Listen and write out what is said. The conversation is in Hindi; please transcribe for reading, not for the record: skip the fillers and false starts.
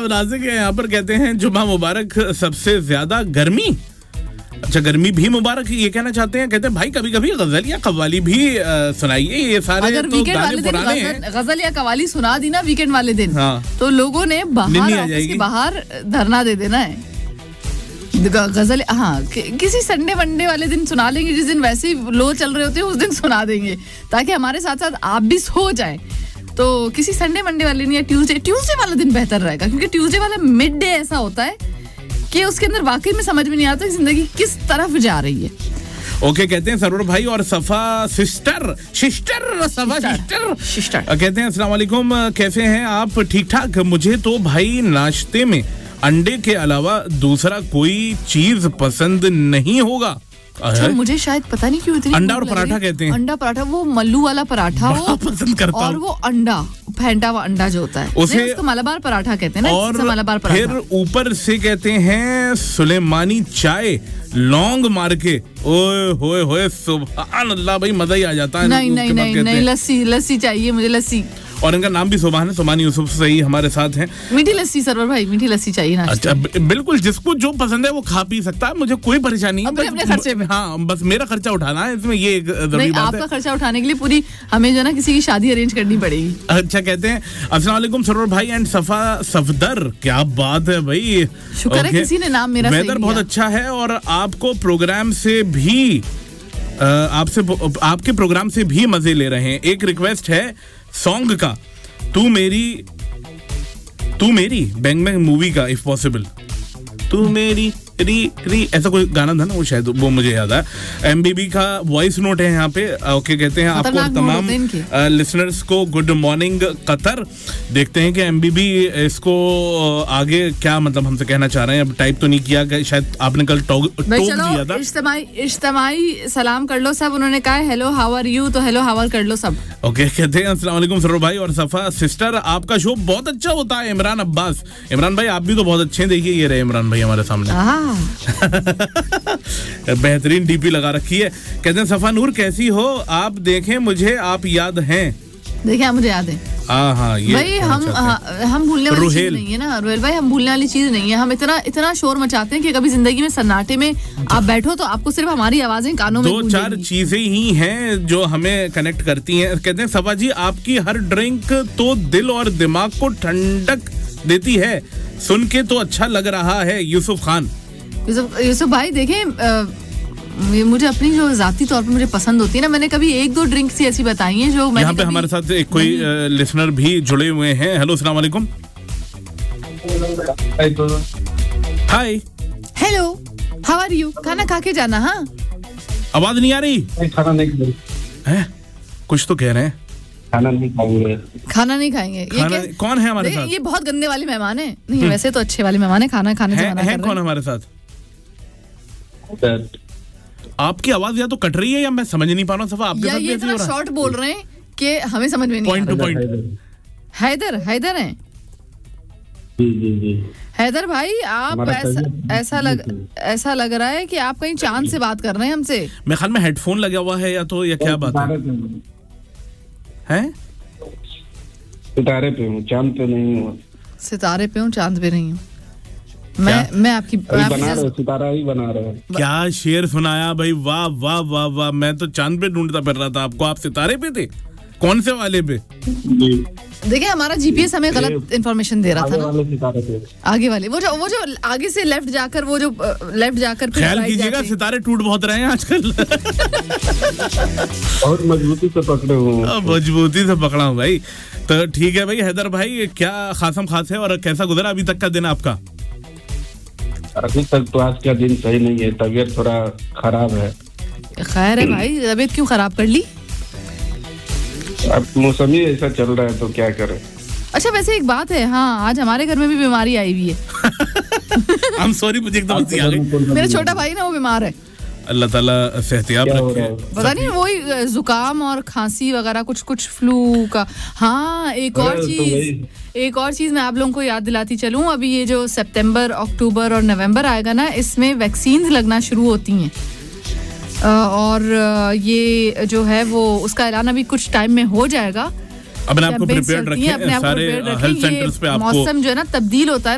नाज़िक है यहाँ पर, कहते हैं जुम्मा मुबारक, सबसे ज्यादा गर्मी। अच्छा, गर्मी भी मुबारक, ये कहना चाहते हैं। कहते हैं भाई कभी कभी गजल या कव्वाली भी सुनाइए, ये सारे तो गाने पुराने हैं। गजल या कव्वाली सुना दी ना वीकेंड वाले दिन, हाँ, तो लोगों ने बाहर धरना दे देना है। गजल हाँ किसी संडे वनडे वाले दिन सुना लेंगे, जिस दिन वैसे ही लो चल रहे होते हैं उस दिन सुना देंगे, ताकि हमारे साथ साथ आप भी सो जाए। तो किसी संडे मंडे वाले दिन या ट्यूसडे वाला दिन बेहतर रहेगा, क्योंकि ट्यूसडे वाला मिड डे ऐसा होता है कि उसके अंदर वाकई में समझ में नहीं आता जिंदगी किस तरफ जा रही है। ओके, कहते हैं सरोवर भाई और सफा सिस्टर कहते हैं अस्सलाम वालेकुम, कैसे हैं आप? ठीक ठाक। मुझे तो भाई नाश्ते में अंडे के अलावा दूसरा कोई चीज पसंद नहीं होगा। अच्छा, मुझे शायद पता नहीं क्यों इतनी अंडा और पराठा कहते हैं। अंडा पराठा, वो मल्लू वाला पराठा वो पसंद करता और वो अंडा फेंटा हुआ अंडा जो होता है उसे उसको मलाबार पराठा कहते हैं ना। और मलाबार पराठा, फिर ऊपर से कहते हैं सुलेमानी चाय लौंग मार के, ओए होए होए सुभान अल्लाह, भाई मजा ही आ जाता है। नहीं, लस्सी चाहिए मुझे, लस्सी। और इनका नाम भी सुभान है, सुभान यूसुफ सही हमारे साथ हैं। मीठी लस्सी सरवर भाई, मीठी लस्सी चाहिए ना। अच्छा, बिल्कुल, जिसको जो पसंद है वो खा पी सकता है, मुझे कोई परेशानी नहीं। अपने खर्चे में, हाँ, बस मेरा खर्चा उठाना है इसमें, ये एक जरूरी बात है। आपका खर्चा उठाने के लिए पूरी हमें जो ना किसी की शादी अरेंज करनी पड़ेगी। अच्छा, कहते हैं अस्सलाम वालेकुम सरवर भाई एंड सफा सफदर, क्या बात है भाई, शुक्र है किसी ने नाम मेरा सही वेदर बहुत अच्छा है और आपको प्रोग्राम से भी आपके प्रोग्राम से भी मजे ले रहे हैं। एक रिक्वेस्ट है सॉन्ग का, तू मेरी बैंग बैंग मूवी का, इफ पॉसिबल। तू मेरी री ऐसा कोई गाना था ना, वो शायद वो मुझे याद है। एमबीबी का वॉइस नोट है यहाँ पे। ओके, कहते हैं आपको और तमाम लिसनर्स को गुड मॉर्निंग कतर। देखते हैं कि एमबीबी इसको आगे क्या मतलब हमसे कहना चाह रहे हैं। अब टाइप तो नहीं किया, शायद आपने कल टोक दिया था। इज्तिमाई सलाम कर लो सब, उन्होंने कहा हेलो हाउ आर यू, तो हेलो हाउ आर कर लो सब। ओके, कहते हैं अस्सलाम वालेकुम सरोवर भाई और सफा सिस्टर, आपका शो बहुत अच्छा होता है। इमरान अब्बास, इमरान भाई आप भी तो बहुत अच्छे हैं। देखिए ये रहे इमरान भाई हमारे सामने, बेहतरीन डीपी लगा रखी है। कहते हैं सफा नूर कैसी हो आप, देखें मुझे आप याद हैं। देखिए मुझे याद है। हाँ, ये भाई हम भूलने वाली चीज नहीं है ना रोहेल भाई, हम भूलने वाली चीज नहीं है। हम इतना शोर मचाते हैं कि कभी जिंदगी में सन्नाटे में आप बैठो तो आपको सिर्फ हमारी आवाजें कानों में। 2-4 चीजें ही हैं जो हमें कनेक्ट करती हैं। कहते हैं सफा जी आपकी हर ड्रिंक तो दिल और दिमाग को ठंडक देती है, सुन के तो अच्छा लग रहा है। यूसुफ खान, यूसुफ भाई देखें, मुझे अपनी जो जाती तौर पर मुझे पसंद होती है ना, मैंने कभी 1-2 ड्रिंक सी ऐसी बताई हैं जो यहाँ पे हमारे साथ एक कोई लिसनर भी जुड़े हुए हैं। हेलो अस्सलाम वालेकुम। हाय, हेलो हाउ आर यू। खाना खा के जाना। हाँ, आवाज नहीं आ रही। खाना नहीं है, कुछ तो कह रहे हैं। खाना नहीं खाएंगे। ये कौन है हमारे साथ? ये बहुत गंदे वाले मेहमान है। नहीं, वैसे तो अच्छे वाले मेहमान है, खाना खाने से मना कर रहे हैं। कौन हमारे साथ? आपकी आवाज या तो कट रही है या मैं समझ नहीं पा रहा हूँ। सफा आपके साथ भी ऐसे हो रहा है? शॉर्ट बोल रहे हैं कि हमें समझ में नहीं। Point two point. हैदर हैं। हैदर भाई आप ऐसा लग रहा है कि आप कहीं चांद से बात कर रहे हैं हमसे। मेरे ख्याल में हेडफोन लगा हुआ है या तो, या क्या बात है? सितारे पे हूँ, चांद पे नहीं हूँ। सितारे पे हूँ, चांद पे नहीं हूँ। मैं आपकी सितारा ही बना रहा हूँ। क्या शेर सुनाया भाई, वाह वाह वाह वाह। मैं तो चांद पे ढूंढता फिर रहा था आपको, आप सितारे पे थे। कौन से वाले पे? देखिए हमारा जीपीएस हमें गलत इंफॉर्मेशन दे रहा था ना। आगे वाले वो जो आगे से लेफ्ट जाकर ख्याल कीजिएगा, सितारे टूट बहुत रहे हैं आजकल। और मजबूती से पकड़े हुए। मजबूती से पकड़ा हूँ भाई। तो ठीक है भाई हैदर भाई, क्या खासम खास है और कैसा गुजरा अभी तक का दिन आपका? अभी तक तो आज का दिन सही नहीं है, तबीयत थोड़ा खराब है। खैर है भाई, तबीयत क्यों खराब कर ली? अब मौसम ही ऐसा चल रहा है तो क्या करें। अच्छा वैसे एक बात है, हाँ आज हमारे घर में भी बीमारी आई हुई है। I'm sorry, मुझे एकदम हंसी आ गई। मेरा छोटा भाई ना वो बीमार है। अल्लाह ताला सेहतियाब रखे। पता नहीं वही जुकाम और खांसी वगैरह कुछ फ्लू का। हाँ एक और चीज मैं आप लोगों को याद दिलाती चलूं, अभी ये जो सितंबर, अक्टूबर और नवंबर आएगा ना, इसमें वैक्सीन लगना शुरू होती हैं और ये जो है वो उसका ऐलान अभी कुछ टाइम में हो जाएगा। अपने आप को प्रिपेयर्ड रखें, सारे हेल्थ सेंटर्स पे आपको मौसम जो है ना तब्दील होता है।